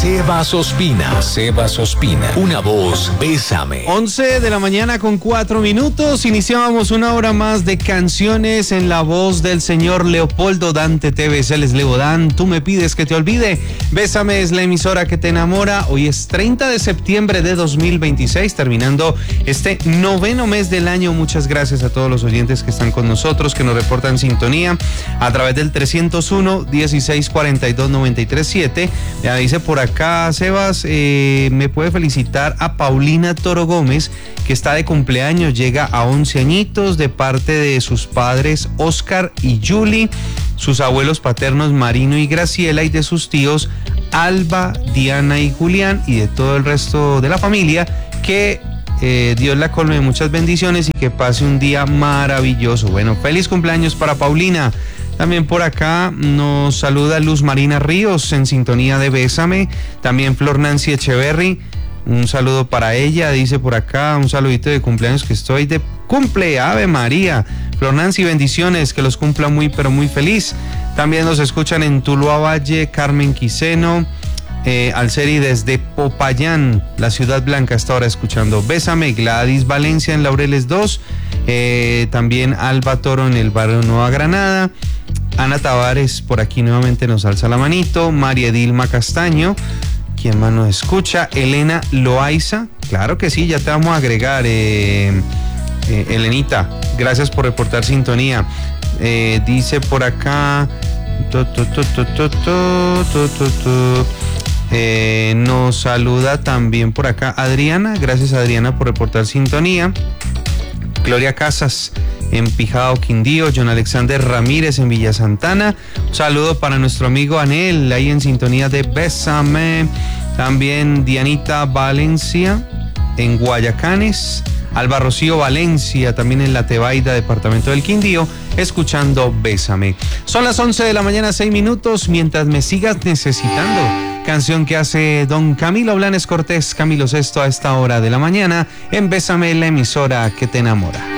Sebas Ospina. Una voz, Bésame. 11 de la mañana con 4 minutos. Iniciábamos una hora más de canciones en la voz del señor Leopoldo Dante Tevez. Él es Leo Dan. Tú me pides que te olvide. Bésame es la emisora que te enamora. Hoy es 30 de septiembre de 2026, terminando este 9º mes del año. Muchas gracias a todos los oyentes que están con nosotros, que nos reportan sintonía a través del 301-1642-937. Ya dice por acá, Sebas, me puede felicitar a Paulina Toro Gómez, que está de cumpleaños, llega a 11 añitos, de parte de sus padres Oscar y Julie, sus abuelos paternos Marino y Graciela, y de sus tíos Alba, Diana y Julián, y de todo el resto de la familia. Que Dios la colme de muchas bendiciones y que pase un día maravilloso. Bueno, feliz cumpleaños para Paulina. También por acá nos saluda Luz Marina Ríos, en sintonía de Bésame. También Flor Nancy Echeverry, un saludo para ella. Dice por acá, un saludito de cumpleaños, que estoy de cumple, Ave María. Flor Nancy, bendiciones, que los cumpla muy pero muy feliz. También nos escuchan en Tuluá Valle, Carmen Quiseno, Alceri desde Popayán, la Ciudad Blanca, hasta ahora escuchando Bésame. Gladys Valencia en Laureles 2, también Alba Toro en el barrio Nueva Granada. Ana Tavares por aquí nuevamente nos alza la manito. María Edilma Castaño, ¿quién más nos escucha? Elena Loaiza, claro que sí, ya te vamos a agregar, Elenita, gracias por reportar sintonía. Dice por acá, nos saluda también por acá Adriana, gracias Adriana por reportar sintonía. Gloria Casas en Pijao, Quindío. John Alexander Ramírez en Villa Santana. Un saludo para nuestro amigo Anel, ahí en sintonía de Bésame. También Dianita Valencia en Guayacanes. Alba Rocío Valencia también en La Tebaida, departamento del Quindío, escuchando Bésame. Son las 11 de la mañana, 6 minutos. Mientras me sigas necesitando, canción que hace don Camilo Blanes Cortés, Camilo Sesto, a esta hora de la mañana en Bésame, la emisora que te enamora.